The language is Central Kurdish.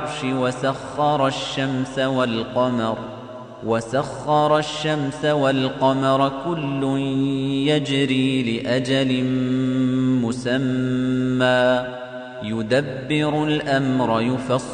وسخر الشمس والقمر كل يجري لأجل مسمى يدبر الأمر يفصل